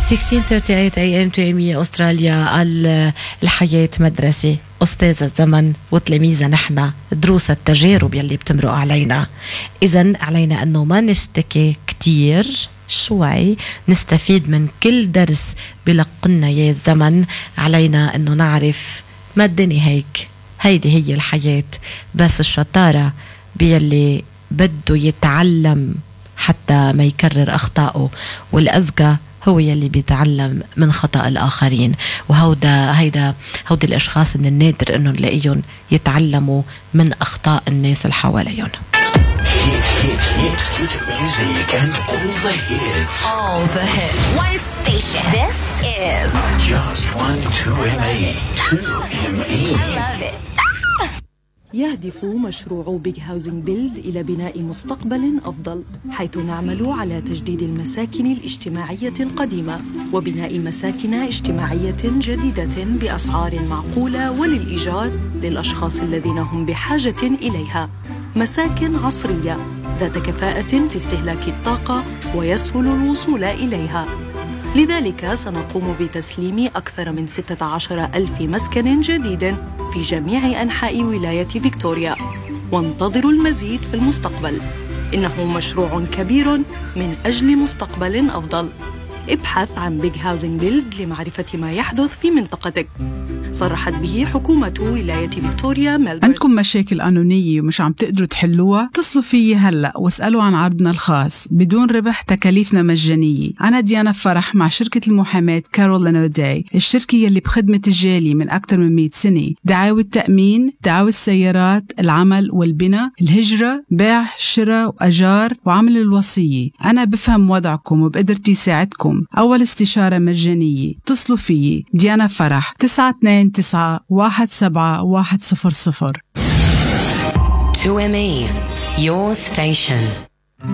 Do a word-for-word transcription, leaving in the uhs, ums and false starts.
ستة عشر ثلاثين إيه إم تيمية أستراليا. الحياة مدرسة، أستاذ الزمن وتلاميذة نحن، دروس التجارب يلي بتمرق علينا. إذن علينا أنه ما نشتكي كتير، شوي نستفيد من كل درس بلقنا يا الزمن. علينا أنه نعرف ما الدنيا هيك، هيدي هي الحياة. بس الشطارة بيلي بده يتعلم حتى ما يكرر أخطائه، والأذكى هو يلي بيتعلم من خطأ الآخرين. وهودا هيدا هودي الأشخاص من النادر إنه نلاقيهم يتعلموا من أخطاء الناس اللي حواليهم. Hit, hit, hit music and all the hits. All the hits. One station. This is Just one two M E. two M E. I love it. يهدف مشروع بيج هاوزنج بيلد إلى بناء مستقبل أفضل، حيث نعمل على تجديد المساكن الاجتماعية القديمة وبناء مساكن اجتماعية جديدة بأسعار معقولة وللإيجار للأشخاص الذين هم بحاجة إليها. مساكن عصرية ذات كفاءة في استهلاك الطاقة ويسهل الوصول إليها. لذلك سنقوم بتسليم أكثر من ستة عشر ألف مسكن جديد في جميع أنحاء ولاية فيكتوريا، وانتظروا المزيد في المستقبل. إنه مشروع كبير من أجل مستقبل أفضل. ابحث عن بيج هاوزنج بيلد لمعرفة ما يحدث في منطقتك. صرحت به حكومة ولاية فيكتوريا ميلبورن. عندكم مشاكل قانونية ومش عم تقدروا تحلوها؟ اتصلوا فيي هلأ واسألوا عن عرضنا الخاص بدون ربح، تكاليفنا مجانية. أنا ديانا فرح مع شركة المحاماة كارولين أوداي، الشركة يلي بخدمة الجالي من أكثر من مئة سنة. دعاوى التأمين، دعاوى السيارات، العمل والبناء، الهجرة، بيع، شراء وأجار، وعمل الوصية. أنا بفهم وضعكم وبقدرتي ساعدكم. أول استشارة مجانية. اتصلوا فيي ديانا فرح تسعة اثنين تسعة واحد سبعة واحد صفر صفر. two M E, your station.